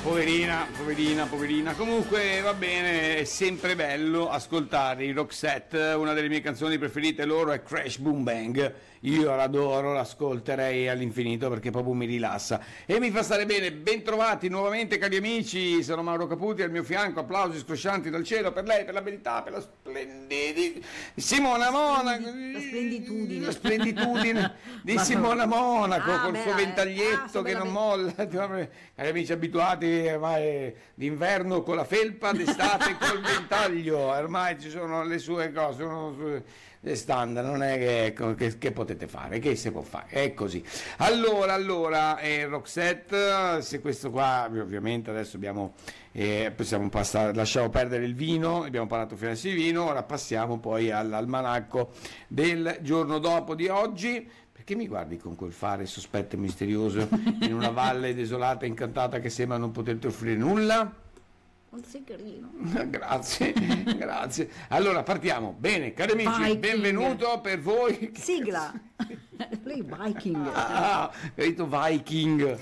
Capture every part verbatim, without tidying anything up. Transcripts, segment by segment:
Poverina, poverina, poverina. Comunque va bene, è sempre bello ascoltare i Roxette. Una delle mie canzoni preferite loro è Crash Boom Bang. Io l'adoro, l'ascolterei all'infinito perché proprio mi rilassa e mi fa stare bene. Bentrovati nuovamente cari amici, sono Mauro Caputi, al mio fianco applausi scroscianti dal cielo per lei, per la bellezza, per la splendidità Simona Monaco, la splenditudine, la splenditudine di Simona Monaco ah, col beh, suo ventaglietto ah, che non molla. Cari amici abituati ormai d'inverno con la felpa, d'estate col ventaglio, ormai ci sono le sue cose, sono le standard, non è che, che, che potete fare, che si può fare, è così. Allora, allora, eh, Roxette, se questo qua, ovviamente adesso abbiamo, eh, possiamo passare, lasciamo perdere il vino, abbiamo parlato fino adesso di vino, ora passiamo poi all'almanacco del giorno dopo di oggi. Perché mi guardi con quel fare sospetto e misterioso in una valle desolata e incantata che sembra non poterti offrire nulla? Non sei carino. Grazie, grazie. Allora partiamo. Bene, cari amici, Viking. Benvenuto per voi. Sigla. Play Viking. Ah, capito, Viking.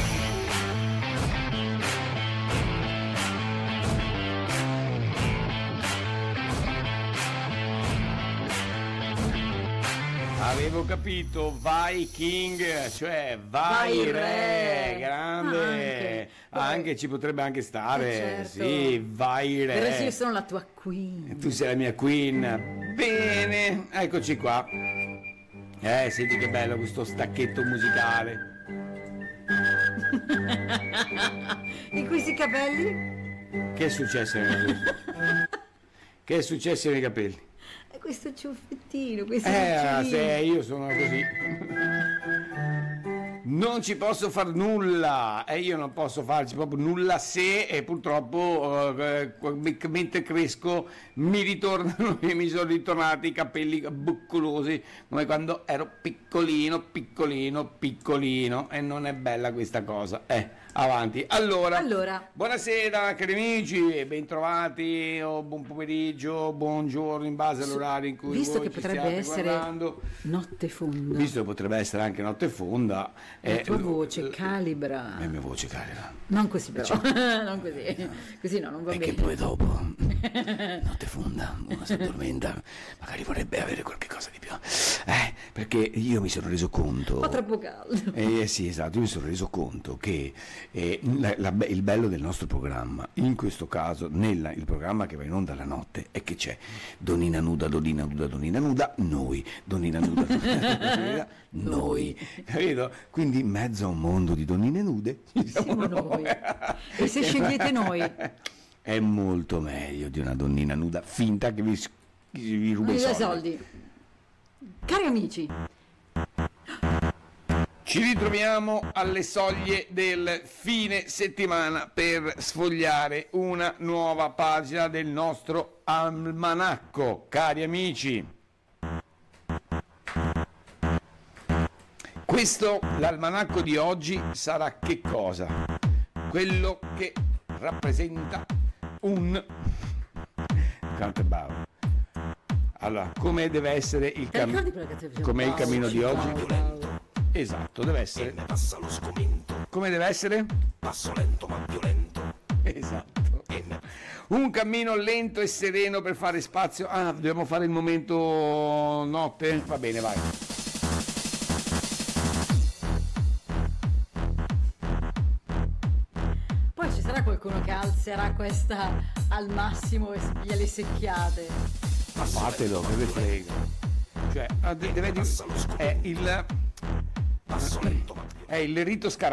Avevo capito, Viking, cioè vai, vai re, re, grande, anche, anche ci potrebbe anche stare, eh certo. Sì, vai re. Però io sono la tua queen. Tu sei la mia queen, bene, eccoci qua. Eh, senti che bello questo stacchetto musicale. E questi capelli? Che è successo ai capelli? Che è successo ai capelli? Questo ciuffettino, questo eh, se io sono così non ci posso far nulla e eh, io non posso farci proprio nulla se e purtroppo eh, mentre cresco mi ritornano e mi sono ritornati i capelli buccolosi come quando ero piccolino piccolino piccolino e non è bella questa cosa. eh Avanti. Allora, allora, buonasera cari amici, bentrovati o buon pomeriggio, buongiorno in base all'orario in cui visto voi che ci potrebbe stiate essere guardando. Notte fonda. Visto che potrebbe essere anche notte fonda. La eh, tua voce calibra. La mia voce calibra. Non così però, cioè, non così. Così no, non va e bene. E che poi dopo, notte fonda, uno si addormenta, magari vorrebbe avere qualche cosa di più. Eh, perché io mi sono reso conto. Fa troppo caldo. Eh sì, esatto, io mi sono reso conto che eh, la, la, il bello del nostro programma, in questo caso, nella, il programma che va in onda la notte, è che c'è Donina nuda, Donina nuda, Donina nuda, noi, Donina nuda, Donina nuda, noi, capito? Quindi in mezzo a un mondo di donine nude siamo noi. E se scegliete noi è molto meglio di una donnina nuda finta che vi, vi ruba i soldi. soldi. Cari amici, ci ritroviamo alle soglie del fine settimana per sfogliare una nuova pagina del nostro almanacco, cari amici. Questo, l'almanacco di oggi, sarà che cosa? Quello che rappresenta un countdown. Allora, come deve essere il cammino? Com'è il cammino di oggi? Esatto, deve essere. E ne passa lo sgomento. Come deve essere? Passo lento ma violento. Esatto. E ne... Un cammino lento e sereno per fare spazio. Ah, dobbiamo fare il momento notte? Va bene, vai. Poi ci sarà qualcuno che alzerà questa al massimo e via le secchiate. Ma fatelo, che vi frega. Cioè, deve dire, è il è il rito scaramantico.